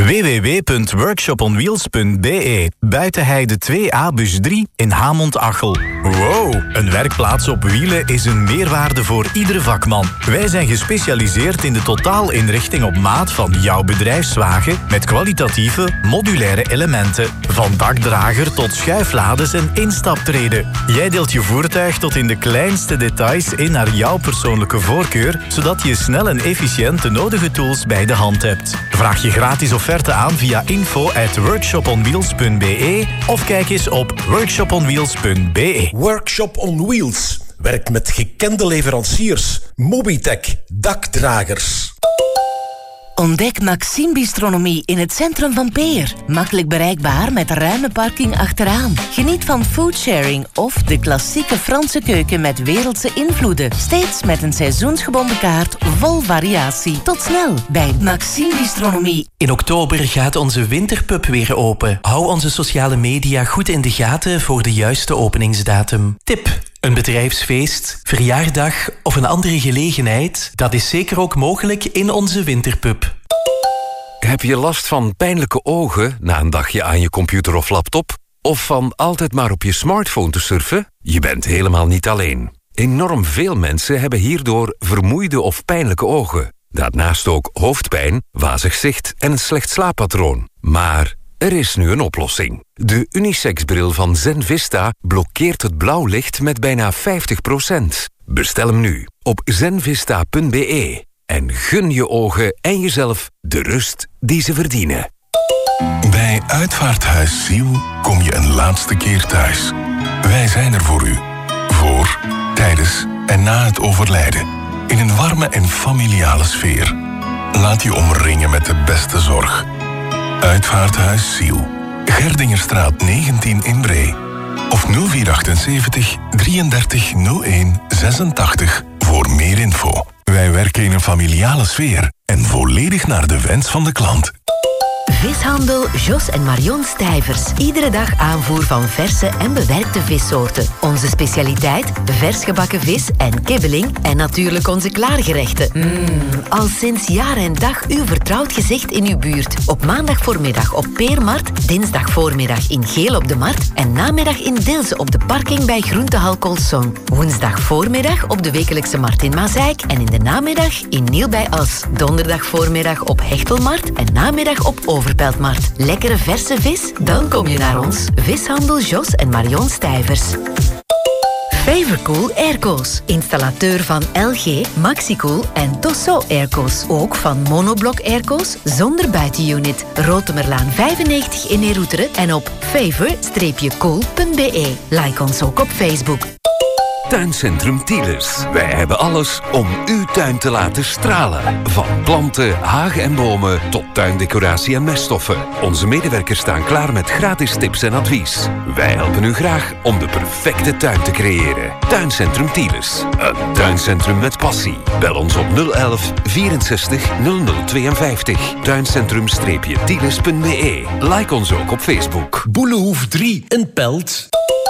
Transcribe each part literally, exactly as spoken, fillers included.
w w w punt workshop on wheels punt b e. Buitenheide twee A bus drie in Hamont-Achel. Wow, een werkplaats op wielen is een meerwaarde voor iedere vakman. Wij zijn gespecialiseerd in de totaalinrichting op maat van jouw bedrijfswagen met kwalitatieve, modulaire elementen. Van dakdrager tot schuiflades en instaptreden. Jij deelt je voertuig tot in de kleinste details in naar jouw persoonlijke voorkeur, zodat je snel en efficiënt de nodige tools bij de hand hebt. Vraag je gratis offerte aan via info at workshop on wheels punt b e of kijk eens op workshop on wheels punt b e. Workshop on Wheels werkt met gekende leveranciers, Mobitech, dakdragers. Ontdek Maxime Bistronomie in het centrum van Peer. Makkelijk bereikbaar met ruime parking achteraan. Geniet van foodsharing of de klassieke Franse keuken met wereldse invloeden. Steeds met een seizoensgebonden kaart vol variatie. Tot snel bij Maxime Bistronomie. In oktober gaat onze winterpub weer open. Hou onze sociale media goed in de gaten voor de juiste openingsdatum. Tip: een bedrijfsfeest, verjaardag of een andere gelegenheid, dat is zeker ook mogelijk in onze winterpub. Heb je last van pijnlijke ogen na een dagje aan je computer of laptop? Of van altijd maar op je smartphone te surfen? Je bent helemaal niet alleen. Enorm veel mensen hebben hierdoor vermoeide of pijnlijke ogen. Daarnaast ook hoofdpijn, wazig zicht en een slecht slaappatroon. Maar er is nu een oplossing. De unisex-bril van Zenvista blokkeert het blauw licht met bijna vijftig procent. Bestel hem nu op zenvista punt b e en gun je ogen en jezelf de rust die ze verdienen. Bij Uitvaarthuis Ziel kom je een laatste keer thuis. Wij zijn er voor u. Voor, tijdens en na het overlijden. In een warme en familiale sfeer. Laat je omringen met de beste zorg. Uitvaarthuis Ziel. Gerdingerstraat negentien in Bree. Of nul vier achtenzeventig drieëndertig nul een zesentachtig voor meer info. Wij werken in een familiale sfeer en volledig naar de wens van de klant. Vishandel Jos en Marion Stijvers. Iedere dag aanvoer van verse en bewerkte vissoorten. Onze specialiteit, vers gebakken vis en kibbeling. En natuurlijk onze klaargerechten. Mmm, al sinds jaar en dag uw vertrouwd gezicht in uw buurt. Op maandag voormiddag op Peermarkt, dinsdag voormiddag in Geel op de Markt en namiddag in Deelse op de parking bij Groentehal Colson. Woensdag voormiddag op de wekelijkse Markt in Mazeik en in de namiddag in Niel bij As. Donderdag voormiddag op Hechtelmarkt en namiddag op Overpeltmarkt. Lekkere verse vis? Dan kom je naar ons. Vishandel Jos en Marion Stijvers. Favorcool Airco's. Installateur van L G, Maxicool en Tosso Airco's. Ook van Monoblock Airco's zonder buitenunit. Rotemerlaan vijfennegentig in Heroeteren en op favor cool punt b e. Like ons ook op Facebook. Tuincentrum Tielers. Wij hebben alles om uw tuin te laten stralen. Van planten, hagen en bomen tot tuindecoratie en meststoffen. Onze medewerkers staan klaar met gratis tips en advies. Wij helpen u graag om de perfecte tuin te creëren. Tuincentrum Tielers. Een tuincentrum met passie. Bel ons op nul elf vierenzestig nul nul tweeënvijftig. tuincentrum-tielers punt b e. Like ons ook op Facebook. Boelehoef drie in Pelt.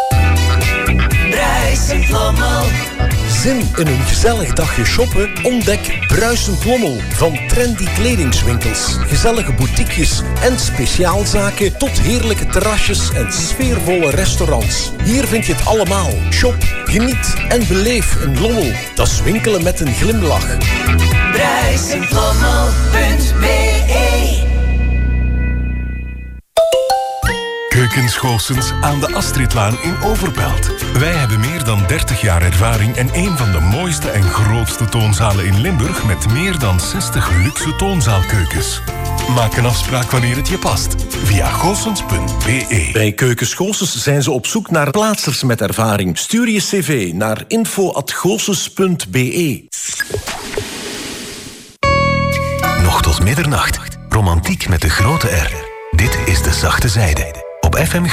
Bruisend Lommel. Zin in een gezellig dagje shoppen? Ontdek Bruisend Lommel. Van trendy kledingswinkels, gezellige boutiquejes en speciaalzaken tot heerlijke terrasjes en sfeervolle restaurants. Hier vind je het allemaal. Shop, geniet en beleef een Lommel. Dat is winkelen met een glimlach. bruisend lommel punt b e. Keukens Goossens aan de Astridlaan in Overpelt. Wij hebben meer dan dertig jaar ervaring en een van de mooiste en grootste toonzalen in Limburg met meer dan zestig luxe toonzaalkeukens. Maak een afspraak wanneer het je past via goossens punt b e. Bij Keukens Goossens zijn ze op zoek naar plaatsers met ervaring. Stuur je cv naar info at goossens punt b e. Nog tot middernacht. Romantiek met de grote R. Dit is de zachte zijde. Op F M